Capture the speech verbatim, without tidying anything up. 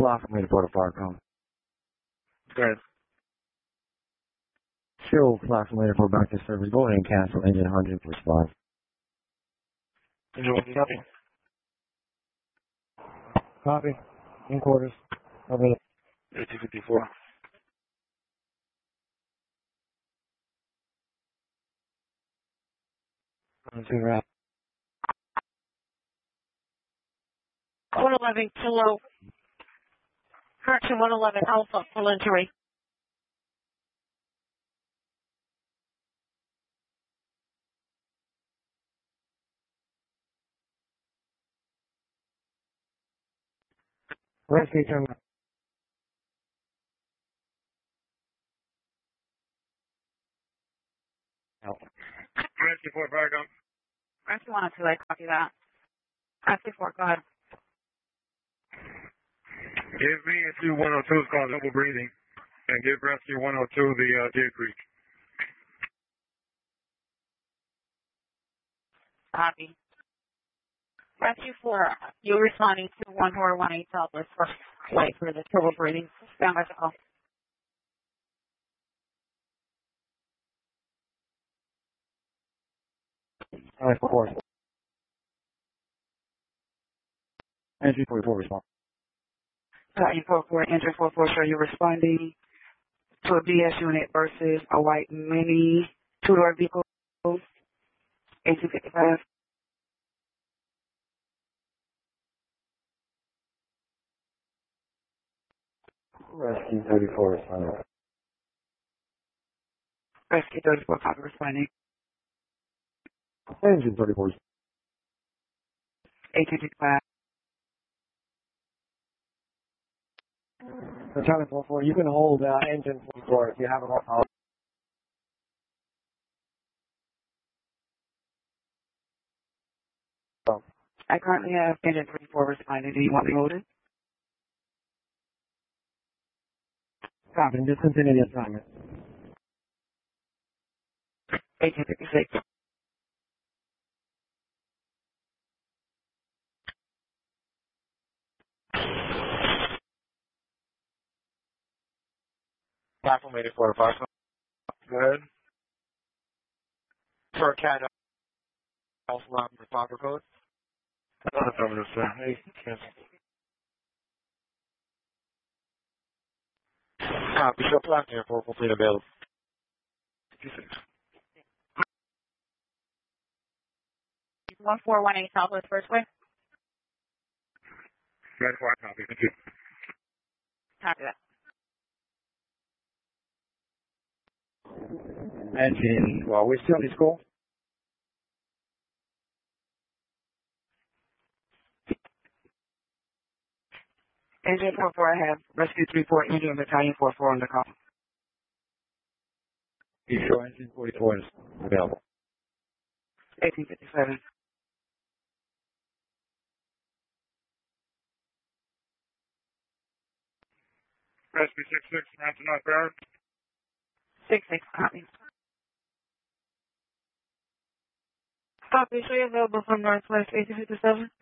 fly from me to Puerto Falcon. Good. Show fly from me to Puerto back to service. Go ahead and cancel engine one hundred for five. Engine one copy. Copy. In quarters. Over there. eighteen fifty-four. One two right. one eleven Kilo. Correction, one eleven Alpha, full entry. Rescue terminal. Rescue Puerto Falcon. Rescue one oh two, I copy that. Rescue four, go ahead. Give me a two one oh two is called double breathing. And give Rescue one oh two the uh, J Creek. Copy. Rescue four, you're responding to one four one eight Southwest for wait for the turbo breathing. Stand by the call. All right, four. Entry forty-four response. Battalion four four, engine four four, sure you're responding to a B S unit versus a white mini two-door vehicle, eighteen fifty-five. Rescue thirty-four responding. Rescue thirty-four, copy responding. Engine thirty-four. eighteen fifty-five. Battalion four four, you can hold uh, engine forty-four if you have it on. Oh. I currently have engine thirty-four responding. Do you want me loaded? Copy, just continue the assignment. eighteen fifty-six. Platform eighty-four to Falcon. Go ahead. For a cat Alpha Rom responder code. That's over this, sir. Hey, cancel. Copy. Show platform here for complete available. fifty-six. one four one eight Southwest Firstway. Ready for our copy. Thank you. Copy that. Engine, well, we're still in school. Engine four four, I have Rescue three four, engine Battalion four four on the call. You sure engine forty-four is available? eighteen fifty-seven. Rescue six six, Mountain North Barrett. six six, copy. Copy, show you available from Northwest eighteen fifty-seven.